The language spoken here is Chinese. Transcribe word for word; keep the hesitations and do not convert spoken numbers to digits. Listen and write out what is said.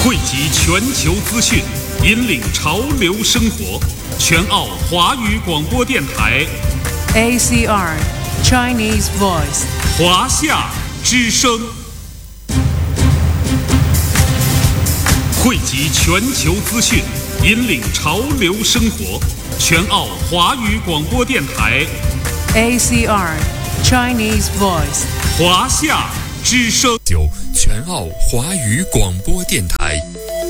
汇集全球资讯，引领潮流生活。全澳华语广播电台 A C R Chinese Voice 华夏之声，汇集全球资讯，引领潮流生活。全澳华语广播电台 A C R Chinese Voice 华夏之声， 九全澳华语广播电台。